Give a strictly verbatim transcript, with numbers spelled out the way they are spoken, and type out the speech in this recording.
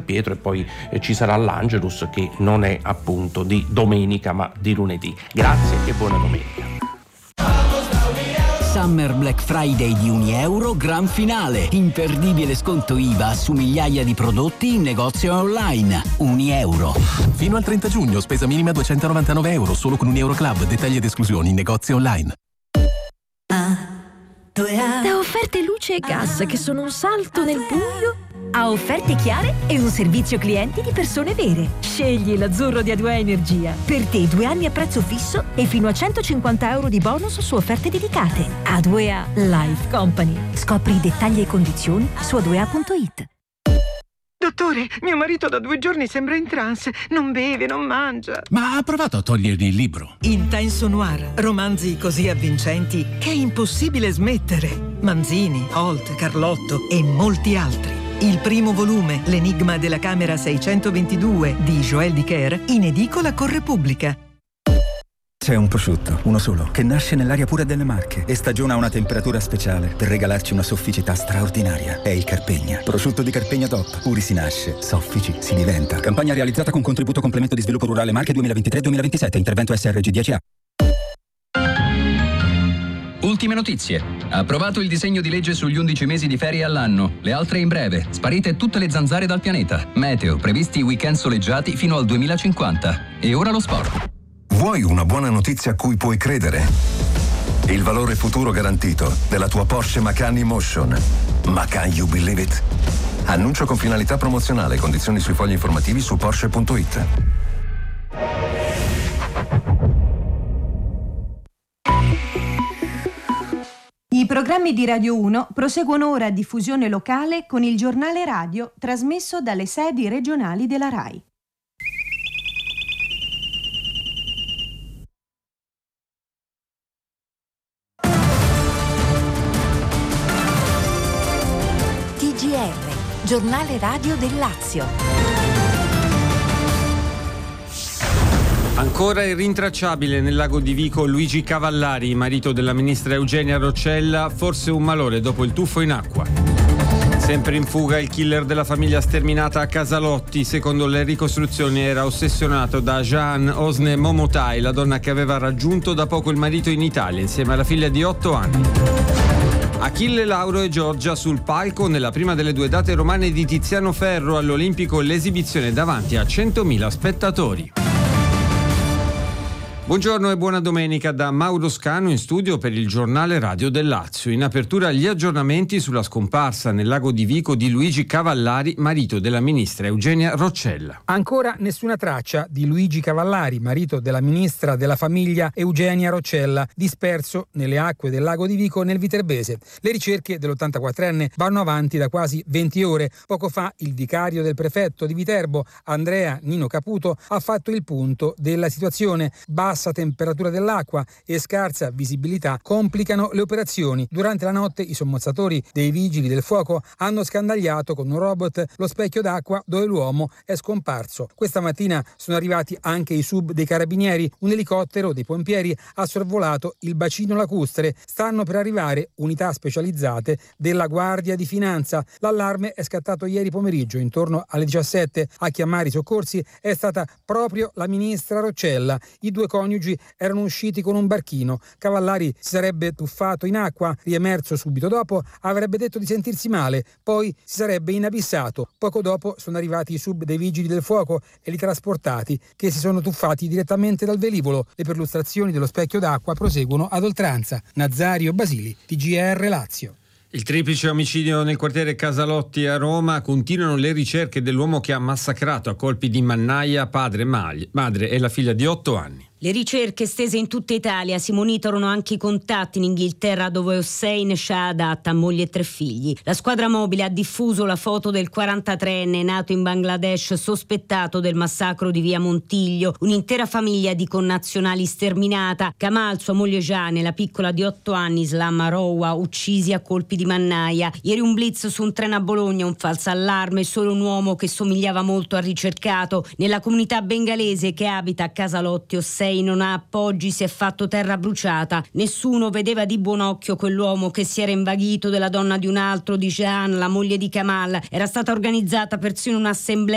Pietro, e poi eh, ci sarà l'Angelus, che non è appunto di domenica ma di lunedì. Grazie e buona domenica. Summer Black Friday di Unieuro, gran finale. Imperdibile sconto I V A su migliaia di prodotti in negozio online. Unieuro. Fino al trenta giugno, spesa minima duecentonovantanove euro, solo con Unieuro Club. Dettagli ed esclusioni in negozio online. Da offerte luce e gas che sono un salto nel buio a offerte chiare e un servizio clienti di persone vere. Scegli l'azzurro di A due A Energia. Per te due anni a prezzo fisso e fino a centocinquanta euro di bonus su offerte dedicate. A due A Life Company. Scopri i dettagli e condizioni su a due a punto it. Dottore, mio marito da due giorni sembra in trance. Non beve, non mangia. Ma ha provato a togliergli il libro? Intenso noir. Romanzi così avvincenti che è impossibile smettere. Manzini, Holt, Carlotto e molti altri. Il primo volume, L'enigma della camera seicentoventidue di Joël Dicker, in edicola con Repubblica. C'è un prosciutto, uno solo, che nasce nell'aria pura delle Marche e stagiona una temperatura speciale per regalarci una sofficità straordinaria. È il Carpegna. Prosciutto di Carpegna Top. Puri si nasce, soffici si diventa. Campagna realizzata con contributo complemento di sviluppo rurale Marche duemilaventitré duemilaventisette. Intervento S R G dieci A. Ultime notizie. Approvato il disegno di legge sugli undici mesi di ferie all'anno. Le altre in breve. Sparite tutte le zanzare dal pianeta. Meteo. Previsti weekend soleggiati fino al duemilacinquanta. E ora lo sport. Vuoi una buona notizia a cui puoi credere? Il valore futuro garantito della tua Porsche Macan E-Motion. Ma can you believe it? Annuncio con finalità promozionale. Condizioni sui fogli informativi su Porsche punto it. I programmi di Radio uno proseguono ora a diffusione locale con il giornale radio trasmesso dalle sedi regionali della RAI. T G R, giornale radio del Lazio. Ancora irrintracciabile nel lago di Vico Luigi Cavallari, marito della ministra Eugenia Roccella, forse un malore dopo il tuffo in acqua. Sempre in fuga il killer della famiglia sterminata a Casalotti. Secondo le ricostruzioni era ossessionato da Jeanne Osne Momotai, la donna che aveva raggiunto da poco il marito in Italia insieme alla figlia di otto anni. Achille Lauro e Giorgia sul palco nella prima delle due date romane di Tiziano Ferro all'Olimpico, l'esibizione davanti a centomila spettatori. Buongiorno e buona domenica da Mauro Scano in studio per il giornale radio del Lazio. In apertura gli aggiornamenti sulla scomparsa nel lago di Vico di Luigi Cavallari, marito della ministra Eugenia Roccella. Ancora nessuna traccia di Luigi Cavallari, marito della ministra della famiglia Eugenia Roccella, disperso nelle acque del lago di Vico nel Viterbese. Le ricerche dell'ottantaquattrenne vanno avanti da quasi venti ore. Poco fa il vicario del prefetto di Viterbo, Andrea Nino Caputo, ha fatto il punto della situazione. Bassa temperatura dell'acqua e scarsa visibilità complicano le operazioni. Durante la notte i sommozzatori dei vigili del fuoco hanno scandagliato con un robot lo specchio d'acqua dove l'uomo è scomparso. Questa mattina sono arrivati anche i sub dei carabinieri. Un elicottero dei pompieri ha sorvolato il bacino lacustre. Stanno per arrivare unità specializzate della Guardia di Finanza. L'allarme è scattato ieri pomeriggio intorno alle diciassette. A chiamare i soccorsi è stata proprio la ministra Roccella. I due coniugi erano usciti con un barchino. Cavallari si sarebbe tuffato in acqua, riemerso subito dopo, avrebbe detto di sentirsi male, poi si sarebbe inabissato. Poco dopo sono arrivati i sub dei vigili del fuoco e li trasportati, che si sono tuffati direttamente dal velivolo. Le perlustrazioni dello specchio d'acqua proseguono ad oltranza. Nazario Basili, T G R Lazio. Il triplice omicidio nel quartiere Casalotti a Roma. Continuano le ricerche dell'uomo che ha massacrato a colpi di mannaia padre, madre e la figlia di otto anni. Le ricerche stese in tutta Italia, si monitorano anche i contatti in Inghilterra dove Hossein Shaadat ha moglie e tre figli. La squadra mobile ha diffuso la foto del quarantatreenne nato in Bangladesh sospettato del massacro di via Montiglio, un'intera famiglia di connazionali sterminata. Kamal, sua moglie Jane, la piccola di otto anni Islam Aroua, uccisi a colpi di mannaia. Ieri un blitz su un treno a Bologna, un falso allarme, solo un uomo che somigliava molto al ricercato. Nella comunità bengalese che abita a Casalotti, Hossein non ha appoggi, si è fatto terra bruciata. Nessuno vedeva di buon occhio quell'uomo che si era invaghito della donna di un altro, di Jeanne, la moglie di Kamal. Era stata organizzata persino un'assemblea